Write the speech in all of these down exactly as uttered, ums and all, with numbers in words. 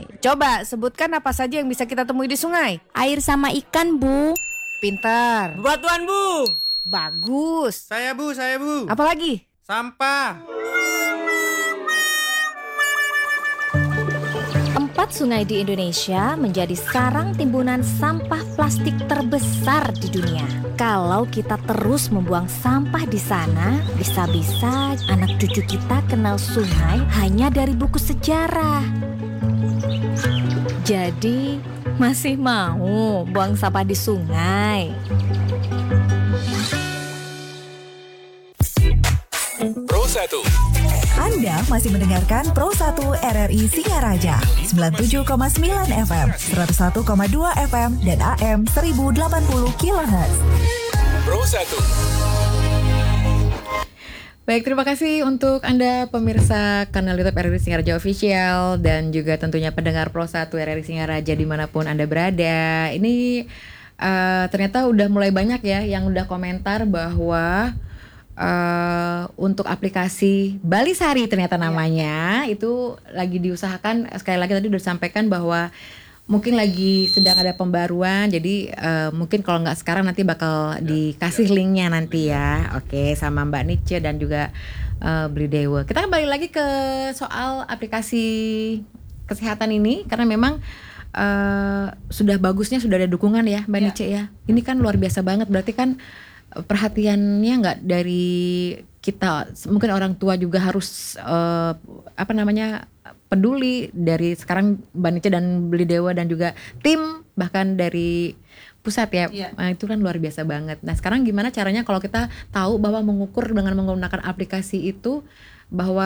sungai. Coba sebutkan apa saja yang bisa kita temui di sungai. Air sama ikan, Bu. Pintar. Bebatuan, Bu. Bagus. Saya, Bu, saya, Bu. Apa lagi? Sampah. Empat sungai di Indonesia menjadi sarang timbunan sampah plastik terbesar di dunia. Kalau kita terus membuang sampah di sana, bisa-bisa anak cucu kita kenal sungai hanya dari buku sejarah. Jadi, masih mau buang sampah di sungai? Pro satu. Anda masih mendengarkan Pro satu R R I Singaraja sembilan puluh tujuh koma sembilan F M, seratus satu koma dua F M dan A M seribu delapan puluh kilohertz. Pro satu. Baik, terima kasih untuk Anda pemirsa kanal YouTube R R I Singaraja Official dan juga tentunya pendengar Pro satu R R I Singaraja dimanapun Anda berada. Ini uh, ternyata udah mulai banyak ya yang udah komentar bahwa Uh, untuk aplikasi Bali Sari ternyata namanya ya. Itu lagi diusahakan. Sekali lagi tadi udah disampaikan bahwa mungkin lagi sedang ada pembaruan. Jadi uh, mungkin kalau nggak sekarang nanti bakal ya, dikasih ya. linknya nanti ya. Oke, sama Mbak Nice dan juga uh, Beli Dewa. Kita kembali lagi ke soal aplikasi kesehatan ini karena memang uh, sudah bagusnya sudah ada dukungan ya Mbak ya. Nice ya. Ini kan luar biasa banget, berarti kan perhatiannya nggak dari kita, mungkin orang tua juga harus uh, apa namanya peduli dari sekarang Mbak Nice dan Beli Dewa dan juga tim bahkan dari pusat ya, yeah. Nah, itu kan luar biasa banget. Nah sekarang gimana caranya kalau kita tahu bahwa mengukur dengan menggunakan aplikasi itu bahwa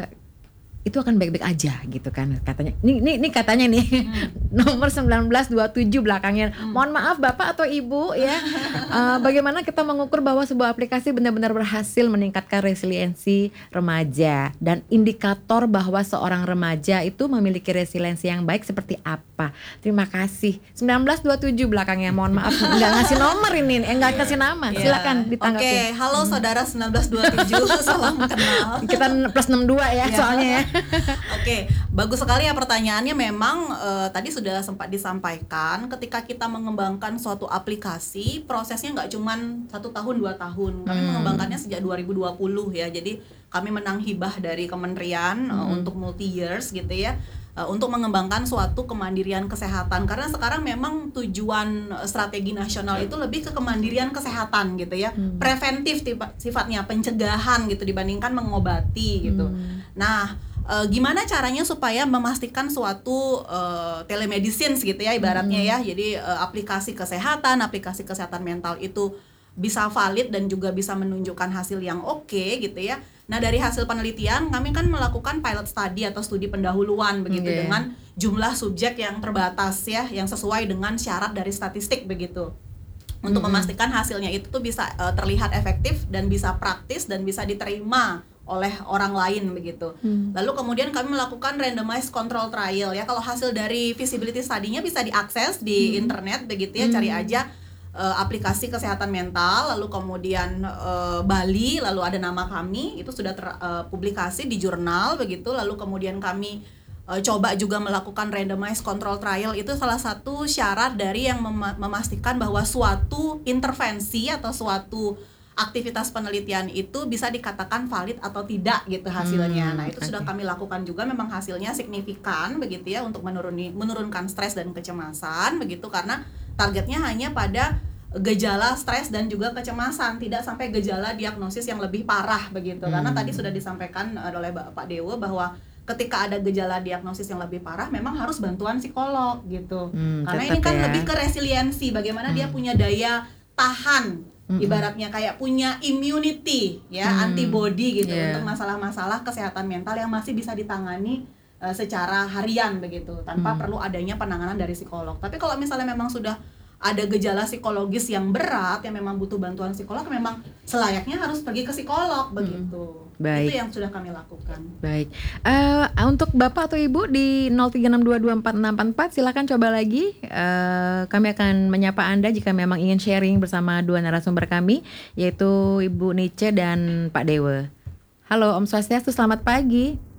itu akan baik-baik aja gitu kan katanya. Ini ini, ini katanya nih hmm. nomor sembilan belas dua puluh tujuh belakangnya. Hmm. Mohon maaf Bapak atau Ibu ya. uh, bagaimana kita mengukur bahwa sebuah aplikasi benar-benar berhasil meningkatkan resiliensi remaja dan indikator bahwa seorang remaja itu memiliki resiliensi yang baik seperti apa? Terima kasih. sembilan belas dua puluh tujuh belakangnya. Mohon maaf enggak ngasih nomor ini, enggak kasih nama. Yeah. Silakan ditanggapi. Oke, okay. Halo hmm. saudara sembilan belas dua puluh tujuh. Salam kenal. Kita plus enam puluh dua ya yeah. soalnya ya. Oke, okay, bagus sekali ya pertanyaannya. Memang uh, tadi sudah sempat disampaikan ketika kita mengembangkan suatu aplikasi prosesnya nggak cuman satu tahun dua tahun. Kami hmm. mengembangkannya sejak dua ribu dua puluh ya. Jadi kami menang hibah dari kementerian hmm. uh, untuk multi years gitu ya. Uh, untuk mengembangkan suatu kemandirian kesehatan karena sekarang memang tujuan strategi nasional itu lebih ke kemandirian kesehatan gitu ya, hmm. preventif tiba, sifatnya pencegahan gitu dibandingkan mengobati gitu. Hmm. Nah, uh, gimana caranya supaya memastikan suatu uh, telemedicine gitu ya ibaratnya hmm. ya, jadi uh, aplikasi kesehatan, aplikasi kesehatan mental itu bisa valid dan juga bisa menunjukkan hasil yang oke okay, gitu ya. Nah dari hasil penelitian kami kan melakukan pilot study atau studi pendahuluan begitu okay. dengan jumlah subjek yang terbatas ya, yang sesuai dengan syarat dari statistik begitu. Untuk mm-hmm. memastikan hasilnya itu tuh bisa uh, terlihat efektif dan bisa praktis dan bisa diterima oleh orang lain begitu. Hmm. Lalu kemudian kami melakukan randomized control trial ya. Kalau hasil dari feasibility study-nya bisa diakses di hmm. internet begitu ya, hmm. cari aja Uh, aplikasi kesehatan mental, lalu kemudian uh, Bali, lalu ada nama kami, itu sudah terpublikasi uh, di jurnal begitu. Lalu kemudian kami uh, coba juga melakukan randomized control trial. Itu salah satu syarat dari yang mem- memastikan bahwa suatu intervensi atau suatu aktivitas penelitian itu bisa dikatakan valid atau tidak gitu hasilnya. Hmm, nah itu okay. sudah kami lakukan juga, memang hasilnya signifikan begitu ya untuk menuruni menurunkan stres dan kecemasan begitu, karena targetnya hanya pada gejala stres dan juga kecemasan, tidak sampai gejala diagnosis yang lebih parah begitu. Hmm. Karena tadi sudah disampaikan oleh Pak Dewo bahwa ketika ada gejala diagnosis yang lebih parah memang harus bantuan psikolog gitu. Hmm, karena ini kan ya. lebih ke resiliensi, bagaimana hmm. dia punya daya tahan. Mm-hmm. Ibaratnya kayak punya immunity ya, mm. antibody gitu yeah. untuk masalah-masalah kesehatan mental yang masih bisa ditangani uh, secara harian begitu tanpa mm. perlu adanya penanganan dari psikolog. Tapi kalau misalnya memang sudah ada gejala psikologis yang berat yang memang butuh bantuan psikolog, memang selayaknya harus pergi ke psikolog begitu. Baik. Itu yang sudah kami lakukan. Baik. Uh, untuk Bapak atau Ibu di nol tiga enam dua dua empat enam empat empat silakan coba lagi. Uh, kami akan menyapa Anda jika memang ingin sharing bersama dua narasumber kami, yaitu Ibu Nice dan Pak Dewa. Halo, Om Swastiastu, selamat pagi.